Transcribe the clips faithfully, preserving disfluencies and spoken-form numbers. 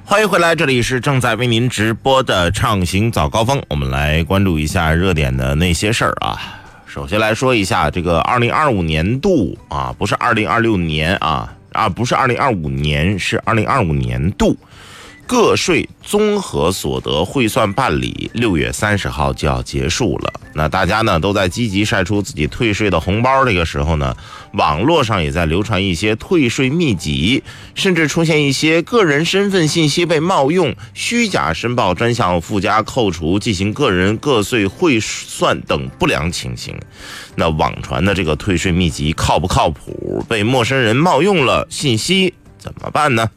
欢迎回来，这里是正在为您直播的畅行早高峰，我们来关注一下热点的那些事儿啊。首先来说一下这个二零二五年度啊，不是二零二六年啊啊，不是二零二五年，是二零二五年度个税综合所得汇算办理六月三十号就要结束了。那大家呢都在积极晒出自己退税的红包，这个时候呢，网络上也在流传一些退税秘籍，甚至出现一些个人身份信息被冒用、虚假申报专项附加扣除、进行个人个税汇算等不良情形。那网传的这个退税秘籍靠不靠谱？被陌生人冒用了信息怎么办呢？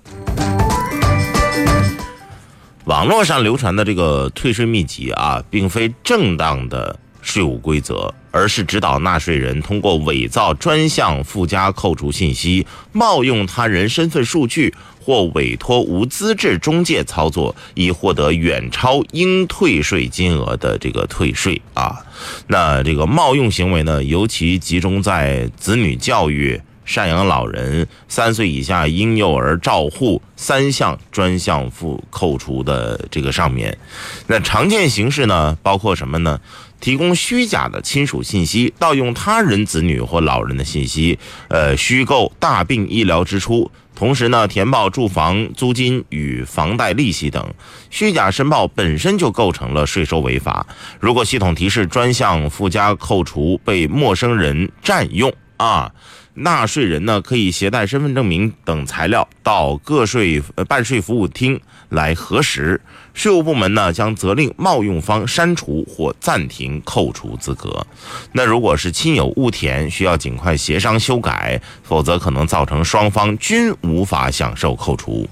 网络上流传的这个退税秘籍啊，并非正当的税务规则，而是指导纳税人通过伪造专项附加扣除信息、冒用他人身份数据或委托无资质中介操作，以获得远超应退税金额的这个退税啊。那这个冒用行为呢，尤其集中在子女教育、赡养老人、三岁以下婴幼儿照护三项专项负扣除的这个上面。那常见形式呢，包括什么呢？提供虚假的亲属信息，盗用他人子女或老人的信息，呃，虚构大病医疗支出，同时呢，填报住房租金与房贷利息等。虚假申报本身就构成了税收违法。如果系统提示专项附加扣除被陌生人占用啊，纳税人呢可以携带身份证明等材料到个税呃办税服务厅来核实，税务部门呢将责令冒用方删除或暂停扣除资格。那如果是亲友误填，需要尽快协商修改，否则可能造成双方均无法享受扣除。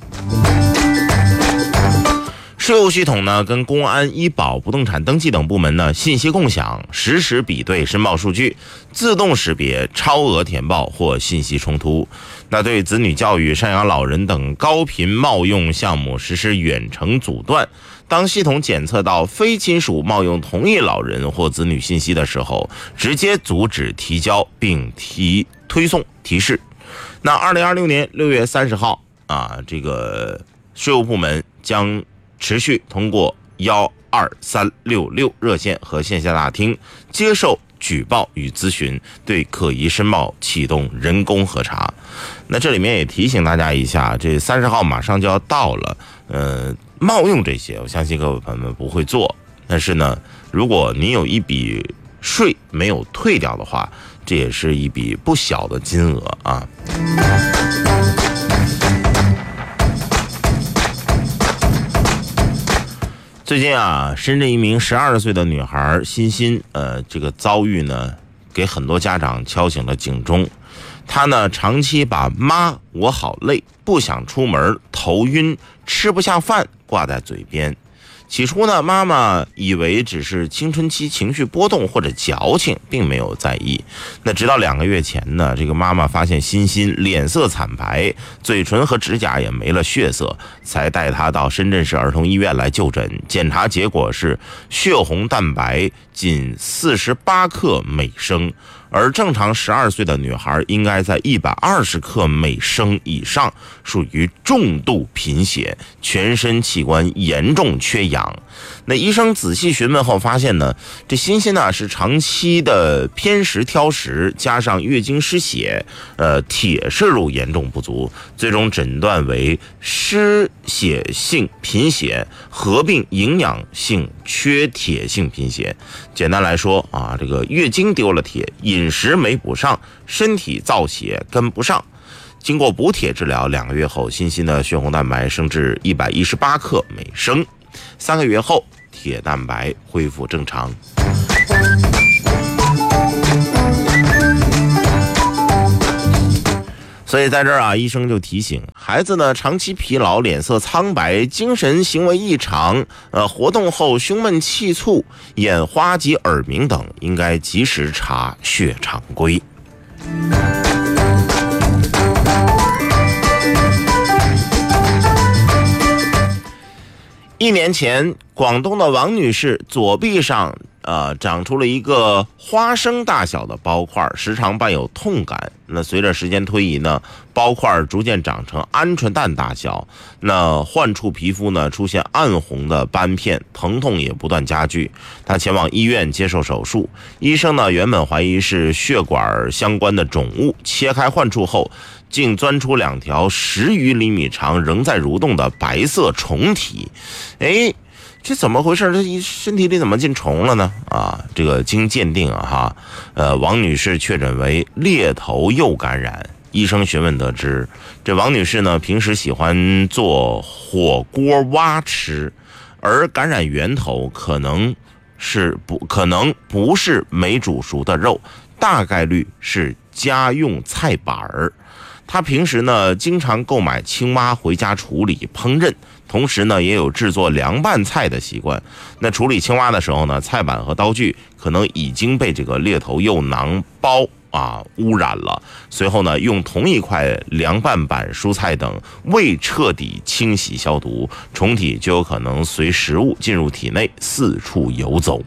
税务系统呢，跟公安、医保、不动产登记等部门呢信息共享，实时比对申报数据，自动识别超额填报或信息冲突。那对子女教育、赡养老人等高频冒用项目实施远程阻断。当系统检测到非亲属冒用同一老人或子女信息的时候，直接阻止提交并提推送提示。那二零二六年六月三十号啊，这个税务部门将持续通过一二三六六热线和线下大厅接受举报与咨询，对可疑申报启动人工核查。那这里面也提醒大家一下，这三十号马上就要到了，呃，冒用这些，我相信各位朋友们不会做。但是呢，如果您有一笔税没有退掉的话，这也是一笔不小的金额啊。最近啊，深圳一名十二岁的女孩欣欣，呃，这个遭遇呢，给很多家长敲醒了警钟。她呢，长期把妈我好累，不想出门，头晕，吃不下饭挂在嘴边。起初呢，妈妈以为只是青春期情绪波动或者矫情，并没有在意。那直到两个月前呢，这个妈妈发现欣欣脸色惨白，嘴唇和指甲也没了血色，才带她到深圳市儿童医院来就诊。检查结果是血红蛋白仅四十八克每升，而正常十二岁的女孩应该在一百二十克每升以上，属于重度贫血，全身器官严重缺氧。那医生仔细询问后发现呢，这欣欣呢是长期的偏食挑食，加上月经失血，呃，铁摄入严重不足，最终诊断为失血性贫血合并营养性缺铁性贫血。简单来说啊，这个月经丢了铁，饮食没补上，身体造血跟不上。经过补铁治疗，两个月后，欣欣的血红蛋白升至一百一十八克每升。三个月后，铁蛋白恢复正常。所以在这儿啊，医生就提醒孩子呢，长期疲劳、脸色苍白、精神行为异常，呃，活动后胸闷气促、眼花及耳鸣等，应该及时查血常规。一年前，广东的王女士左臂上呃，长出了一个花生大小的包块，时常伴有痛感。那随着时间推移呢，包块逐渐长成鹌鹑蛋大小。那患处皮肤呢出现暗红的斑片，疼痛也不断加剧。他前往医院接受手术，医生呢原本怀疑是血管相关的肿物，切开患处后，竟钻出两条十余厘米长、仍在蠕动的白色虫体。哎。这怎么回事？这身体里怎么进虫了呢？啊，这个经鉴定啊，哈，呃，王女士确诊为猎头鼬感染。医生询问得知，这王女士呢，平时喜欢做火锅蛙吃，而感染源头可能是不可能不是没煮熟的肉，大概率是家用菜板儿。她平时呢，经常购买青蛙回家处理烹饪。同时呢，也有制作凉拌菜的习惯。那处理青蛙的时候呢，菜板和刀具可能已经被这个猎头鼬囊包啊污染了。随后呢，用同一块凉拌板、蔬菜等未彻底清洗消毒，虫体就有可能随食物进入体内，四处游走。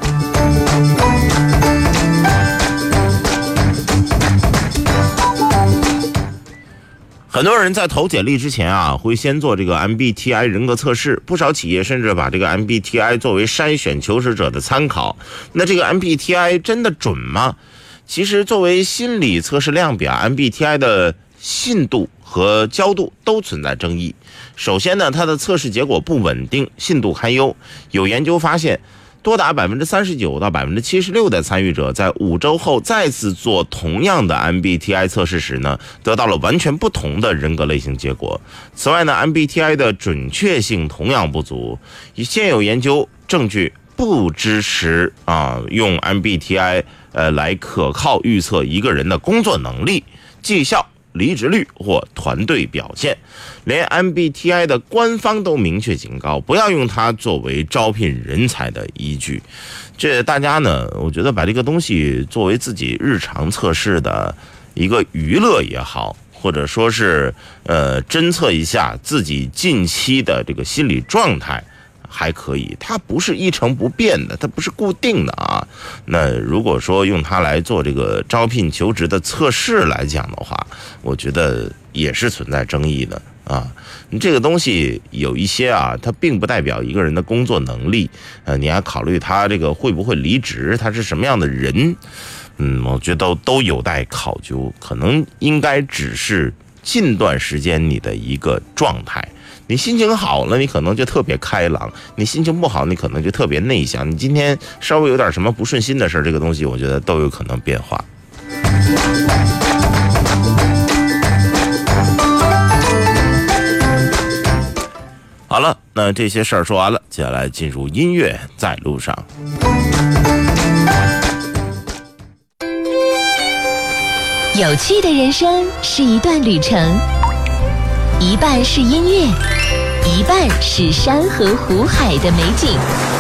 很多人在投简历之前啊，会先做这个 M B T I 人格测试，不少企业甚至把这个 M B T I 作为筛选求职者的参考。那这个 M B T I 真的准吗？其实作为心理测试量表 ，M B T I 的信度和焦度都存在争议。首先呢，它的测试结果不稳定，信度堪忧。有研究发现，多达百分之三十九到百分之七十六的参与者在五周后再次做同样的 M B T I 测试时呢，得到了完全不同的人格类型结果。此外呢 ，M B T I 的准确性同样不足，以现有研究证据不支持啊用 M B T I 呃来可靠预测一个人的工作能力、绩效、离职率或团队表现。连 M B T I 的官方都明确警告，不要用它作为招聘人才的依据。这大家呢，我觉得把这个东西作为自己日常测试的一个娱乐也好，或者说是呃侦测一下自己近期的这个心理状态还可以，它不是一成不变的，它不是固定的啊。那如果说用它来做这个招聘求职的测试来讲的话，我觉得也是存在争议的啊。这个东西有一些啊，它并不代表一个人的工作能力，呃，你还考虑他这个会不会离职，他是什么样的人，嗯，我觉得都都有待考究，可能应该只是近段时间你的一个状态。你心情好了，你可能就特别开朗；你心情不好，你可能就特别内向。你今天稍微有点什么不顺心的事，这个东西我觉得都有可能变化。好了，那这些事儿说完了，接下来进入音乐在路上。 有趣的人生是一段旅程，一半是音乐，一半是山河湖海的美景。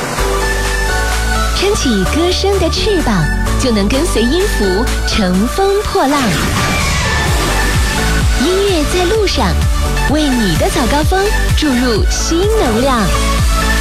撑起歌声的翅膀，就能跟随音符乘风破浪。音乐在路上，为你的早高峰注入新能量。